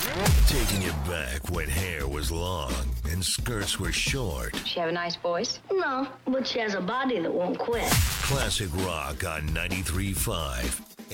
Taking it back when hair was long and skirts were short. She have a nice voice? No, but she has a body that won't quit. Classic rock on 93.5